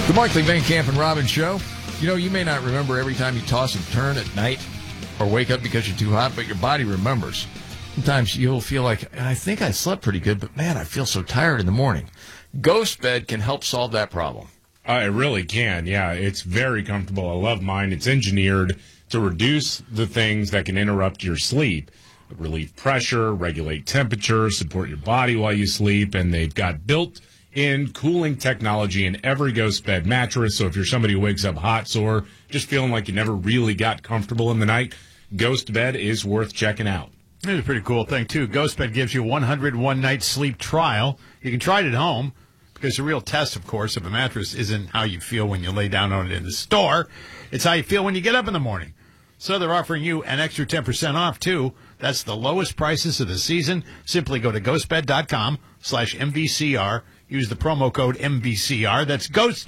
The Markley, Van Camp, and Robbins Show. You know, you may not remember every time you toss and turn at night or wake up because you're too hot, but your body remembers. Sometimes you'll feel like, I think I slept pretty good, but man, I feel so tired in the morning. Ghost Bed can help solve that problem. It really can, yeah. It's very comfortable. I love mine. It's engineered to reduce the things that can interrupt your sleep. Relieve pressure, regulate temperature, support your body while you sleep, and they've got built-in cooling technology in every Ghost Bed mattress. So if you're somebody who wakes up hot, sore, just feeling like you never really got comfortable in the night, Ghost Bed is worth checking out. It's a pretty cool thing, too. Ghost Bed gives you a 101-night sleep trial. You can try it at home, because the real test, of course, of a mattress isn't how you feel when you lay down on it in the store. It's how you feel when you get up in the morning. So they're offering you an extra 10% off, too. That's the lowest prices of the season. Simply go to ghostbed.com/MVCR. Use the promo code MVCR. That's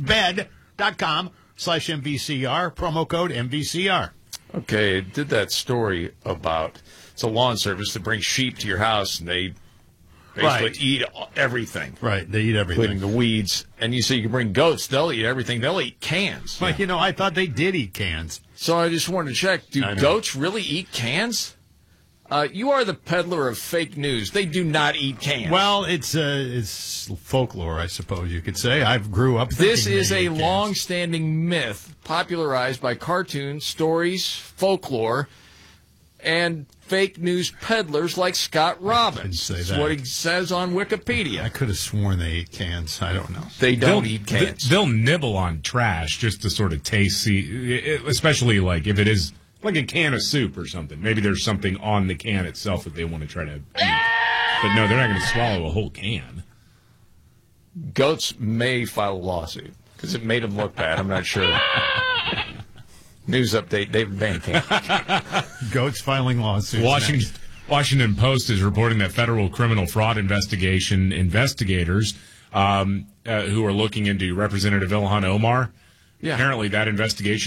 ghostbed.com/MVCR. Promo code MVCR. Okay, did that story about it's a lawn service that brings sheep to your house, and they basically eat everything. Right, they eat everything. Including the weeds. And you say you can bring goats, they'll eat everything. They'll eat cans. Well, you know, I thought they did eat cans. So I just wanted to check, do goats really eat cans? You are the peddler of fake news. They do not eat cans. Well, it's folklore, I suppose you could say. I grew up thinking this is they a ate long-standing myth popularized by cartoons, stories, folklore, and fake news peddlers like Scott Robbins. Say that. That's what he says on Wikipedia. I could have sworn they ate cans. I don't know. They don't eat cans. They'll nibble on trash just to sort of taste, especially like if it is like a can of soup or something. Maybe there's something on the can itself that they want to try to eat. But no, they're not going to swallow a whole can. Goats may file a lawsuit because it made them look bad. I'm not sure. News update, David Van Camp. Goats filing lawsuits. Washington Post is reporting that federal criminal fraud investigation investigators who are looking into Representative Ilhan Omar, apparently that investigation